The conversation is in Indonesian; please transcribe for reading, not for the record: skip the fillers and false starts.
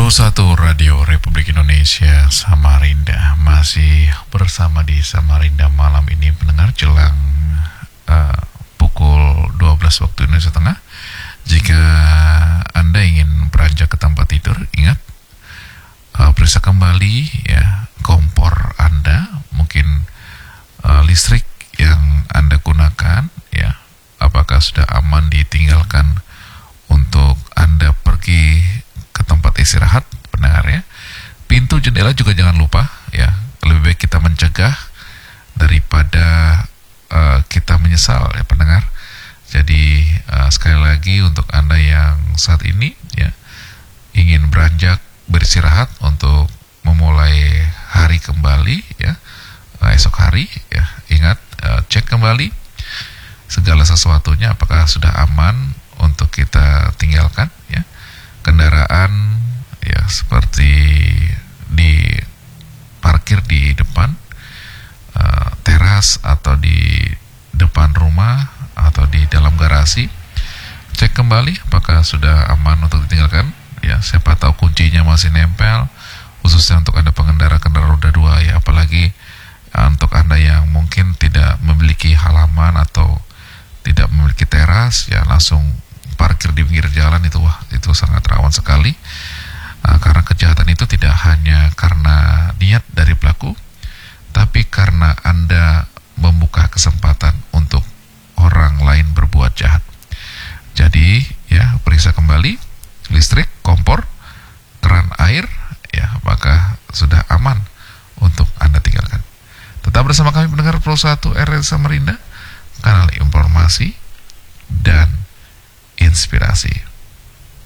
Pro 1 Radio Republik Indonesia Samarinda masih bersama di Samarinda malam ini pendengar jelang pukul 12 waktu Indonesia Tengah. Jika Anda ingin beranjak ke tempat tidur, ingat periksa kembali ya kompor Anda, mungkin listrik yang Anda gunakan ya, apakah sudah aman ditinggalkan untuk Anda pergi ke tempat istirahat, pendengar ya. Pintu jendela juga jangan lupa ya. Lebih baik kita mencegah daripada kita menyesal ya pendengar. Jadi sekali lagi untuk Anda yang saat ini ya ingin beranjak beristirahat untuk memulai hari kembali ya, esok hari ya, ingat cek kembali segala sesuatunya apakah sudah aman untuk kita tinggalkan ya. Kendaraan ya seperti di parkir di depan teras atau di depan rumah atau di dalam garasi, cek kembali apakah sudah aman untuk ditinggalkan ya. Siapa tahu kuncinya masih nempel, khususnya untuk Anda pengendara kendaraan roda 2 ya, apalagi untuk Anda yang mungkin tidak memiliki halaman atau tidak memiliki teras ya, langsung parkir di pinggir jalan itu sangat rawan sekali. Karena kejahatan itu tidak hanya karena niat dari pelaku, tapi karena Anda membuka kesempatan untuk orang lain berbuat jahat. Jadi ya, periksa kembali listrik, kompor, keran air ya, apakah sudah aman untuk Anda tinggalkan. Tetap bersama kami pendengar Pro 1 RRI Samarinda, kanal informasi dan inspirasi.